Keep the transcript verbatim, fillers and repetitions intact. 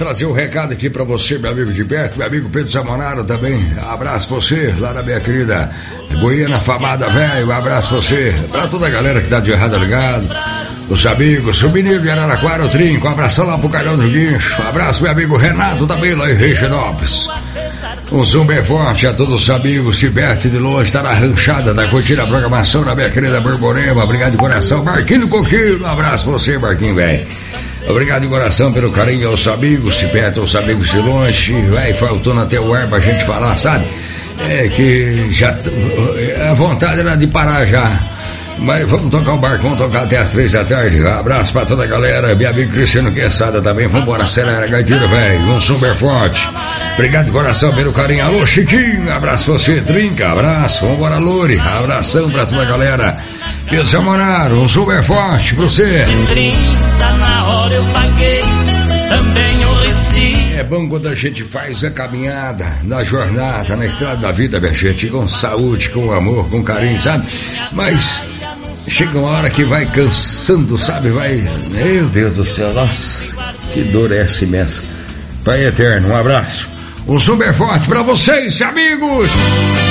trazer um recado aqui pra você, meu amigo Gilberto, meu amigo Pedro Zamonaro também. Abraço pra você, lá na minha querida Goiânia Famada, velho. Um abraço pra você, pra toda a galera que tá de errado ligado. Os amigos, o menino de Araraquara, o Trinco. Um abração lá pro Carão do Guincho. Um abraço, meu amigo Renato também, lá em Reginópolis. Um zoom bem forte a todos os amigos. Gilberto de longe, tá na ranchada, tá curtindo a programação da minha querida Borborema. Obrigado de coração, Marquinho Coquinho. Um abraço pra você, Marquinho, velho. Obrigado de coração pelo carinho aos amigos, de perto aos amigos de longe. Vai faltando até o ar pra gente falar, sabe? É que já. A vontade era de parar já. Mas vamos tocar o barco, vamos tocar até as três da tarde. Um abraço pra toda a galera. Meu amigo Cristiano Quesada também. Vambora, acelera, gaiteiro, velho. Um super forte. Obrigado de coração pelo carinho. Alô, Chiquinho. Abraço pra você, Trinca. Abraço. Vambora, Loure. Abração pra toda a galera. Pedro Zamonaro, um super forte pra você. trinta na hora eu paguei. Também o recibo. É bom quando a gente faz a caminhada na jornada, na estrada da vida, minha gente, com saúde, com amor, com carinho, sabe? Mas chega uma hora que vai cansando, sabe? Vai, meu Deus do céu, nossa, que dor é essa imensa. Pai eterno, um abraço, um super forte pra vocês, amigos.